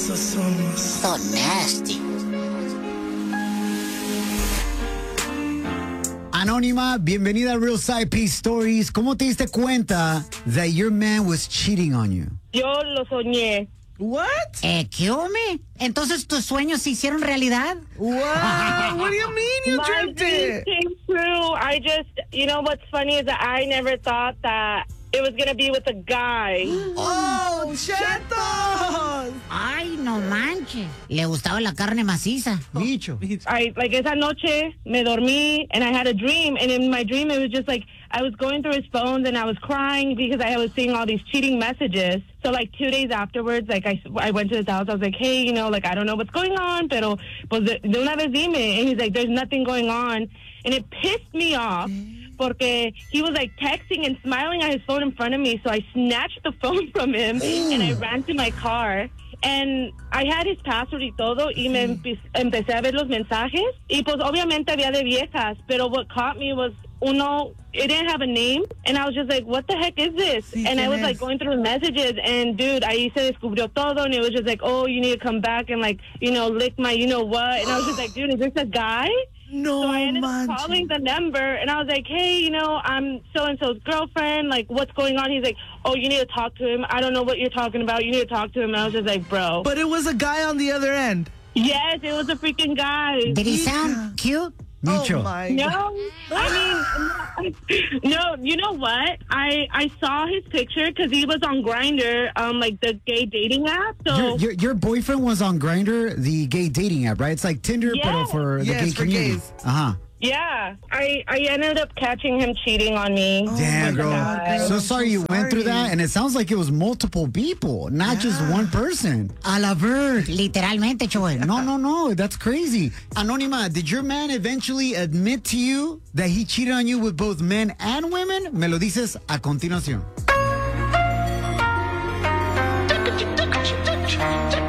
So nasty. Anónima, bienvenida a Real Side Piece Stories. ¿Cómo te diste cuenta that your man was cheating on you? Yo lo soñé. What? ¿Qué hombre? Entonces tus sueños se hicieron realidad. Wow, what do you mean you My dreamt dreams it? came true. You know what's funny is that I never thought that it was going to be with a guy. Oh, chetos! Ay, no manches. Le gustaba la carne maciza. Bicho. Esa noche me dormí and I had a dream. And in my dream, it was just like I was going through his phones and I was crying because I was seeing all these cheating messages. So 2 days afterwards, I went to his house. I was like, hey, I don't know what's going on, pero pues de una vez dime. And he's like, there's nothing going on. And it pissed me off. Porque he was texting and smiling at his phone in front of me. So I snatched the phone from him and I ran to my car. And I had his password y todo, y me empecé a ver los mensajes. Y pues obviamente había de viejas, pero what caught me was it didn't have a name. And I was just like, what the heck is this? Sí, and I was going through the messages, and dude, ahí se descubrió todo, and it was just like, oh, you need to come back and lick my what. And I was just like, dude, is this a guy? No, So I ended up manches. calling the number, and I was like, hey, I'm so-and-so's girlfriend. What's going on? He's like, oh, you need to talk to him. I don't know what you're talking about. You need to talk to him. And I was just like, bro. But it was a guy on the other end. Yes, it was a freaking guy. Did he sound cute? Bicho. Oh, my No, God. I mean, no, you know what? I saw his picture because he was on Grindr, the gay dating app. So Your boyfriend was on Grindr, the gay dating app, right? It's like Tinder, Yeah. but for the Yes, gay for community. gays. Uh-huh. yeah, I ended up catching him cheating on me. Damn, girl. God. So sorry you went through that, and it sounds like it was multiple people, not just one person. A la ver. Literalmente, Joel. No, that's crazy. Anónima, did your man eventually admit to you that he cheated on you with both men and women? Me lo dices a continuación.